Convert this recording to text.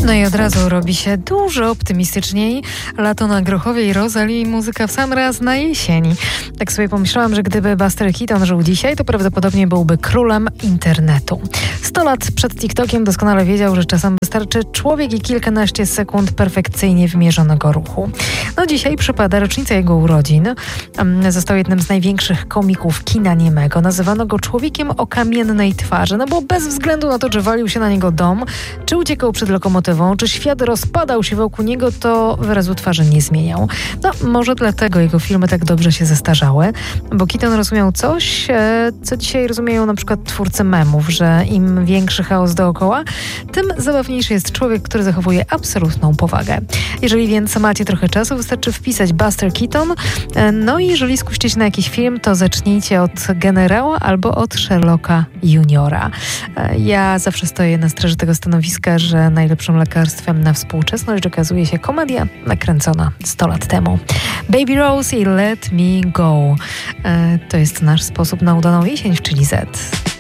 No i od razu robi się dużo optymistyczniej. Lato na Grochowie i Rosalie i muzyka w sam raz na jesieni. Tak sobie pomyślałam, że gdyby Buster Keaton żył dzisiaj, to prawdopodobnie byłby królem internetu. 100 lat przed TikTokiem doskonale wiedział, że czasem wystarczy człowiek i kilkanaście sekund perfekcyjnie wymierzonego ruchu. No dzisiaj przypada rocznica jego urodzin. Został jednym z największych komików kina niemego. Nazywano go człowiekiem o kamiennej twarzy, no bo bez względu na to, czy walił się na niego dom, czy uciekał przed lokomotywą, czy świat rozpadał się wokół niego, to wyrazu twarzy nie zmieniał. No, może dlatego jego filmy tak dobrze się zestarzały, bo Keaton rozumiał coś, co dzisiaj rozumieją na przykład twórcy memów, że im większy chaos dookoła, tym zabawniejszy jest człowiek, który zachowuje absolutną powagę. Jeżeli więc macie trochę czasu, wystarczy wpisać Buster Keaton, no i jeżeli skuście się na jakiś film, to zacznijcie od Generała albo od Sherlocka Juniora. Ja zawsze stoję na straży tego stanowiska, że najlepszym lekarstwem na współczesność okazuje się komedia nakręcona 100 lat temu. Baby Rose i Let Me Go. To jest nasz sposób na udaną jesień w Chili Z.